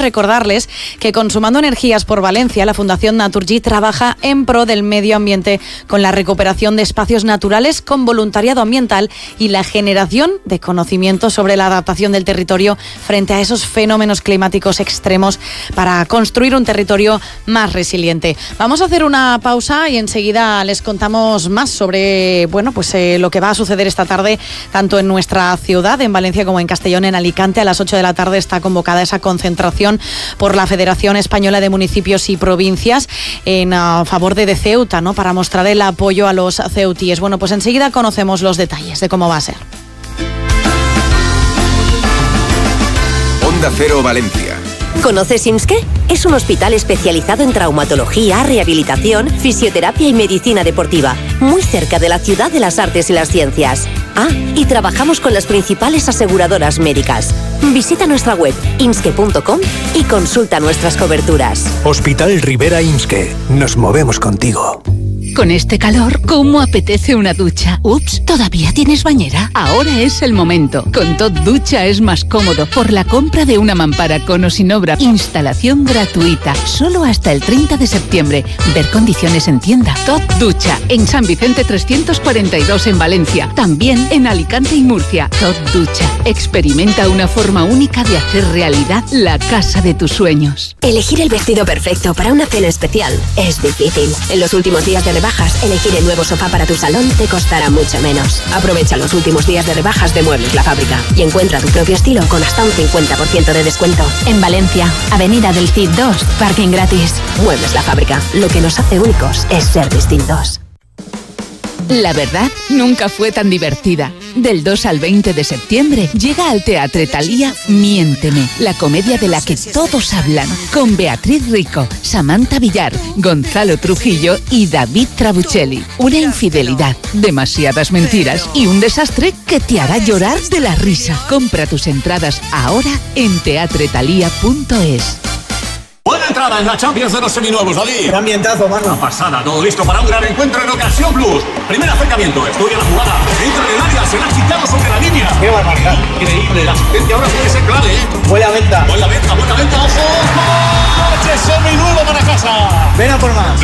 recordarles que con Sumando Energías por Valencia, la Fundación Naturgy trabaja en pro del medio ambiente con la recuperación de espacios naturales con voluntariado ambiental y la generación de conocimiento sobre la adaptación del territorio frente a esos fenómenos climáticos extremos para construir un territorio más resiliente. Vamos a hacer una pausa y enseguida les contamos más sobre lo que va a suceder esta tarde tanto en nuestra ciudad, en Valencia, como en Castellón, en Alicante. A las 8 de la tarde está convocada esa concentración por la Federación Española de Municipios y Provincias en favor de Ceuta, ¿no?, para mostrar el apoyo a los ceutíes. Bueno, pues enseguida conocemos los detalles de cómo va a ser. Onda Cero Valencia. ¿Conoces IMSSKE? Es un hospital especializado en traumatología, rehabilitación, fisioterapia y medicina deportiva, muy cerca de la Ciudad de las Artes y las Ciencias. Y trabajamos con las principales aseguradoras médicas. Visita nuestra web imske.com y consulta nuestras coberturas. Hospital Rivera IMSSKE. Nos movemos contigo. Con este calor, ¿cómo apetece una ducha? Ups, ¿todavía tienes bañera? Ahora es el momento. Con Tot Ducha es más cómodo por la compra de una mampara con o sin obra. Instalación gratuita, solo hasta el 30 de septiembre. Ver condiciones en tienda. Tot Ducha, en San Vicente 342 en Valencia. También en Alicante y Murcia. Tot Ducha. Experimenta una forma única de hacer realidad la casa de tus sueños. Elegir el vestido perfecto para una cena especial es difícil. En los últimos días de rebajas, elegir el nuevo sofá para tu salón te costará mucho menos. Aprovecha los últimos días de rebajas de Muebles La Fábrica y encuentra tu propio estilo con hasta un 50% de descuento. En Valencia, Avenida del Cid 2, parking gratis. Muebles La Fábrica. Lo que nos hace únicos es ser distintos. La verdad nunca fue tan divertida. Del 2 al 20 de septiembre llega al Teatre Thalía Miénteme, la comedia de la que todos hablan, con Beatriz Rico, Samantha Villar, Gonzalo Trujillo y David Trabuchelli. Una infidelidad, demasiadas mentiras y un desastre que te hará llorar de la risa. Compra tus entradas ahora en teatretalía.es. Buena entrada en la Champions de los seminuevos, David. Qué ambientazo, mano. Una pasada, todo listo para un gran encuentro en Ocasión Plus. Primer acercamiento, estudia la jugada. Entra en el área, se la ha quitado sobre la línea. Qué barbaridad. Increíble, la asistencia ahora puede ser clave, ¿eh? Buena venta. Buena venta, ojo. ¡Coche seminuevo para casa! Ven a por más.